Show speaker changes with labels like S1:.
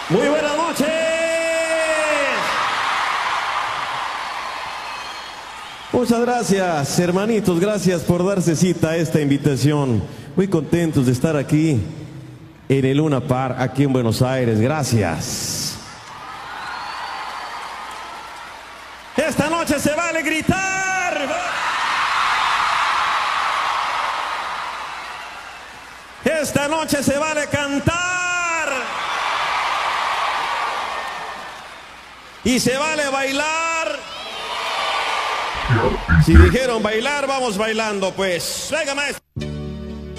S1: Muy buenas noches. Muchas gracias, hermanitos, gracias por darse cita a esta invitación. Muy contentos de estar aquí en el Luna Park, aquí en Buenos Aires. Gracias. Esta noche se vale gritar. Esta noche se vale cantar. Y se vale bailar. Si dijeron bailar, vamos bailando pues. Venga, maestro.